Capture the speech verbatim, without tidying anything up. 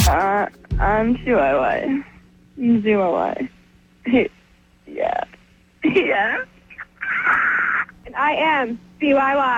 Uh, I'm C Y Y. I'm Z Y Y. Yeah. Yeah. And I am C Y Y.